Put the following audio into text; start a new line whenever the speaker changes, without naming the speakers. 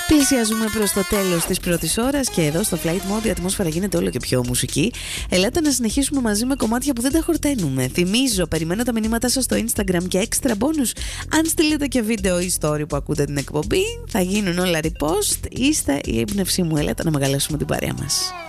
Πλησιάζουμε προς το τέλος της πρώτης ώρας και εδώ στο Flight Mode η ατμόσφαιρα γίνεται όλο και πιο μουσική. Ελάτε να συνεχίσουμε μαζί με κομμάτια που δεν τα χορταίνουμε. Θυμίζω, περιμένω τα μηνύματά σας στο Instagram και έξτρα bonus. Αν στείλετε και βίντεο ή story που ακούτε την εκπομπή, θα γίνουν όλα repost. Είστε η έμπνευσή μου. Ελάτε να μεγαλώσουμε την παρέα μας.